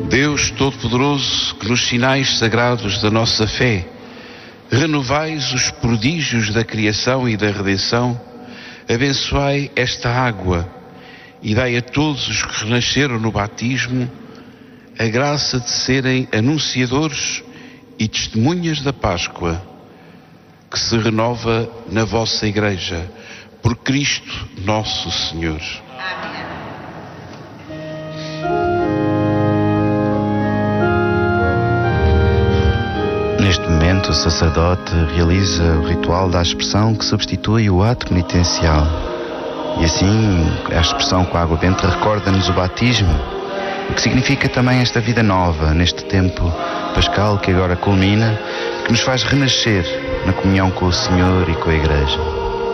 Deus Todo-Poderoso, que nos sinais sagrados da nossa fé renovais os prodígios da criação e da redenção, abençoai esta água e dai a todos os que renasceram no batismo a graça de serem anunciadores e testemunhas da Páscoa, que se renova na vossa Igreja, por Cristo nosso Senhor. Amém. Neste momento, o sacerdote realiza o ritual da aspersão que substitui o ato penitencial. E assim, a aspersão com a água benta recorda-nos o batismo, o que significa também esta vida nova, neste tempo pascal que agora culmina, que nos faz renascer na comunhão com o Senhor e com a Igreja.